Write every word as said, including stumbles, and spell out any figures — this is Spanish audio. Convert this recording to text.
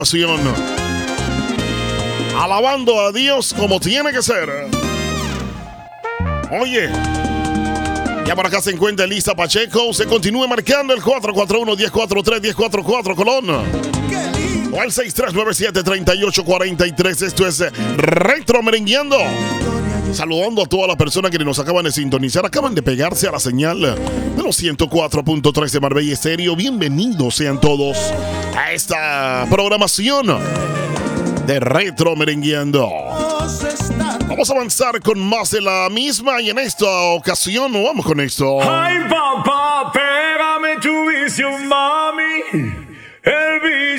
Alabando a Dios como tiene que ser. Oye, ya por acá se encuentra Elisa Pacheco. Se continúa marcando el cuatro cuatro uno, uno cero cuatro tres, uno cero cuatro cuatro Colón. O el seis tres nueve siete, tres ocho cuatro tres. Esto es Retro Merengueando. Saludando a todas las personas que nos acaban de sintonizar. Acaban de pegarse a la señal de los ciento cuatro punto tres de Marbella Estéreo. Bienvenidos sean todos a esta programación de Retro Merengueando. Vamos a avanzar con más de la misma y en esta ocasión vamos con esto. Ay, papá, pégame tu visión, mami.